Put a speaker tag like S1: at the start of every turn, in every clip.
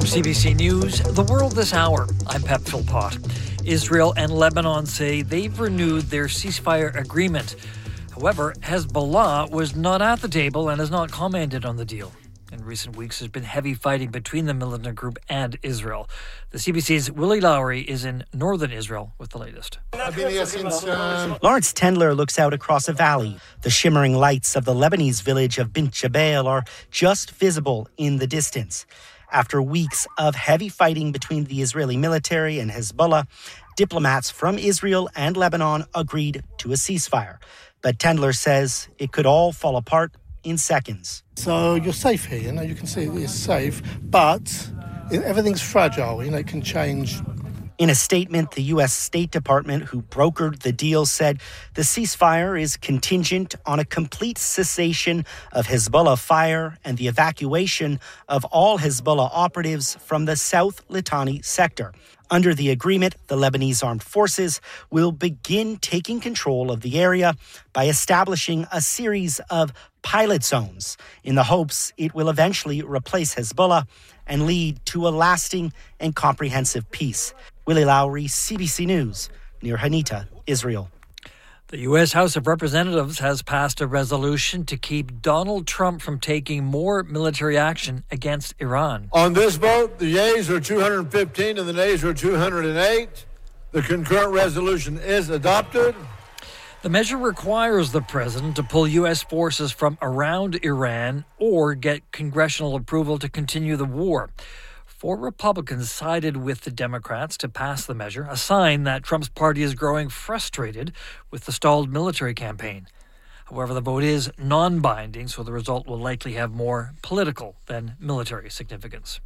S1: CBC News, The World This Hour. I'm Pep Philpott. Israel and Lebanon say they've renewed their ceasefire agreement. However, Hezbollah was not at the table and has not commented on the deal. In recent weeks, there's been heavy fighting between the militant group and Israel. The CBC's Willie Lowry is in northern Israel with the latest.
S2: Lawrence Tendler looks out across a valley. The shimmering lights of the Lebanese village of Bint Jbeil are just visible in the distance. After weeks of heavy fighting between the Israeli military and Hezbollah, diplomats from Israel and Lebanon agreed to a ceasefire. But Tendler says it could all fall apart in seconds.
S3: So you're safe here, you can see it's safe, but everything's fragile, it can change.
S2: In a statement, the U.S. State Department, who brokered the deal, said the ceasefire is contingent on a complete cessation of Hezbollah fire and the evacuation of all Hezbollah operatives from the South Litani sector. Under the agreement, the Lebanese armed forces will begin taking control of the area by establishing a series of pilot zones in the hopes it will eventually replace Hezbollah and lead to a lasting and comprehensive peace. Willie Lowry, CBC News, near Hanita, Israel.
S1: The U.S. House of Representatives has passed a resolution to keep Donald Trump from taking more military action against Iran.
S4: On this vote, the yeas are 215 and the nays are 208. The concurrent resolution is adopted.
S1: The measure requires the president to pull U.S. forces from around Iran or get congressional approval to continue the war. 4 Republicans sided with the Democrats to pass the measure, a sign that Trump's party is growing frustrated with the stalled military campaign. However, the vote is non-binding, so the result will likely have more political than military significance.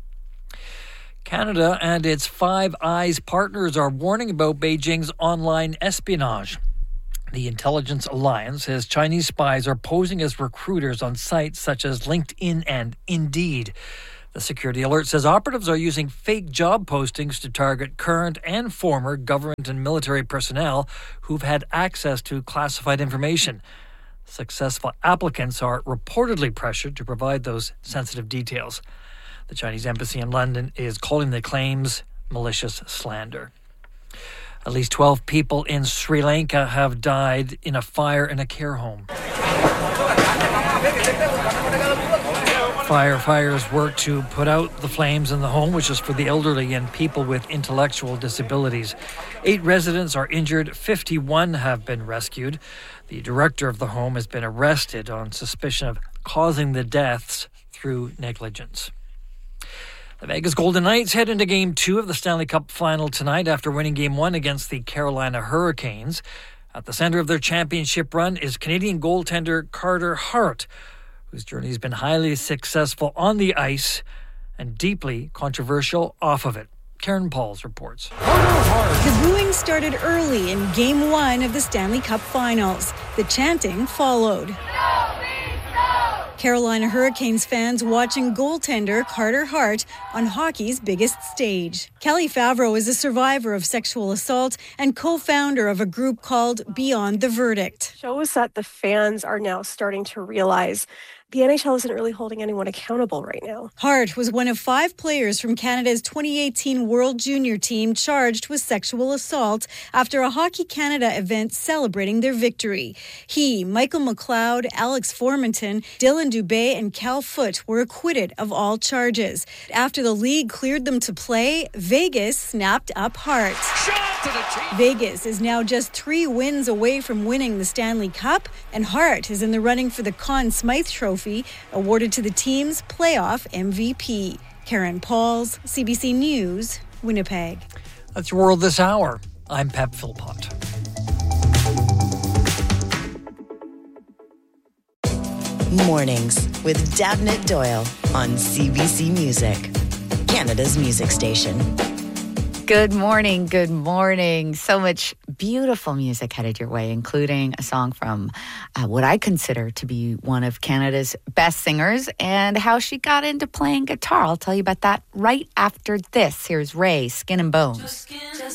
S1: Canada and its Five Eyes partners are warning about Beijing's online espionage. The Intelligence Alliance says Chinese spies are posing as recruiters on sites such as LinkedIn and Indeed. The security alert says operatives are using fake job postings to target current and former government and military personnel who've had access to classified information. Successful applicants are reportedly pressured to provide those sensitive details. The Chinese embassy in London is calling the claims malicious slander. At least 12 people in Sri Lanka have died in a fire in a care home. Firefighters work to put out the flames in the home, which is for the elderly and people with intellectual disabilities. 8 residents are injured, 51 have been rescued. The director of the home has been arrested on suspicion of causing the deaths through negligence. The Vegas Golden Knights head into Game 2 of the Stanley Cup Final tonight after winning Game 1 against the Carolina Hurricanes. At the center of their championship run is Canadian goaltender Carter Hart, whose journey has been highly successful on the ice and deeply controversial off of it. Karen Pauls reports.
S5: The booing started early in Game 1 of the Stanley Cup Finals. The chanting followed. Carolina Hurricanes fans watching goaltender Carter Hart on hockey's biggest stage. Kelly Favreau is a survivor of sexual assault and co-founder of a group called Beyond the Verdict.
S6: Shows that the fans are now starting to realize the NHL isn't really holding anyone accountable right now.
S5: Hart was one of 5 players from Canada's 2018 World Junior team charged with sexual assault after a Hockey Canada event celebrating their victory. He, Michael McLeod, Alex Formanton, Dylan Dubé, and Cal Foote were acquitted of all charges. After the league cleared them to play, Vegas snapped up Hart. Vegas is now just 3 wins away from winning the Stanley Cup, and Hart is in the running for the Conn Smythe Trophy, awarded to the team's playoff MVP. Karen Pauls, CBC News, Winnipeg.
S1: That's your World This Hour. I'm Pep Philpott.
S7: Mornings with Dabnett Doyle on CBC Music, Canada's music station.
S8: Good morning. Good morning. So much beautiful music headed your way, including a song from what I consider to be one of Canada's best singers and how she got into playing guitar. I'll tell you about that right after this. Here's Ray, Skin and Bones.